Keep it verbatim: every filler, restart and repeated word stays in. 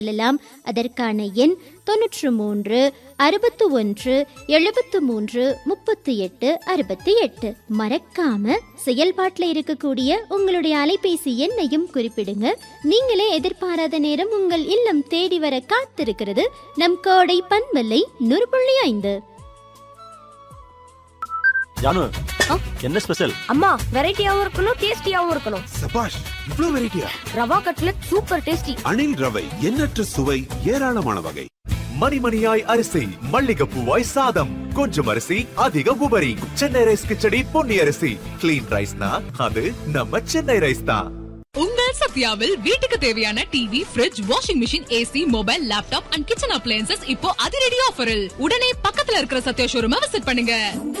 கொள்ளலாம். அதற்கான எண் தொன்னூற்று மூன்று அறுபத்து ஒன்று எழுபத்து மூன்று முப்பத்தி எட்டு அறுபத்தி எட்டு. மறக்காம செயல்பாட்டில் இருக்கக்கூடிய உங்களுடைய அலைபேசி எண்ணையும் குறிப்பிடுங்க. நீங்களே எதிர்பாராத நேரம் உங்கள் இல்லம் தேடி வர காத்திருக்கிறது நம் கோடை பண்பலை நூறு புள்ளி ஐந்து. ஜானு, என்ன ஸ்பெஷல்? அம்மா வெரைட்டியாவும் இருக்கணும், டேஸ்டியாவும் இருக்கணும். சபாஷ், இவ்ளோ வெரைட்டியா? Rava cutlet super tasty. அணில் ரவை, எண்ணற்ற சுவை, ஏராளமான வகை. மணிமணியாய் அரிசி, மல்லிகைப்பூவாய் சாதம், கொஞ்சம் அரிசி அதிக உபரி. சென்னை ரைஸ் கிச்சடி பொன்னி அரிசி. கிளீன் ரைஸ்னா அது நம்ம சென்னை ரைஸ் தான். உங்கள் சத்யாவில் வீட்டுக்கு தேவையான TV, fridge, washing machine, AC, mobile, laptop and kitchen appliances இப்போ அதிரடி ஆஃபரில். உடனே பக்கத்துல இருக்கிற சத்யா ஷோரூமை விசிட் பண்ணுங்க.